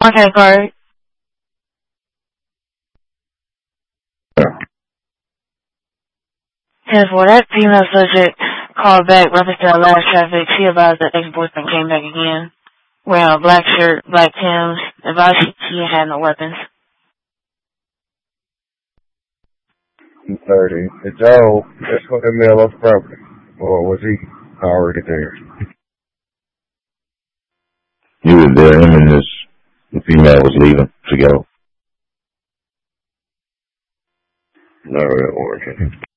Okay, Corey. Yes, well, that female subject called back reference to the last traffic. She advised that ex-boyfriend came back again, wearing a black shirt, black Timbs, advised he had no weapons. 2:30. Hey, Joe, let's put that mail off the property. Or was he already there? He was there. Him and the female was leaving together. No, it wasn't.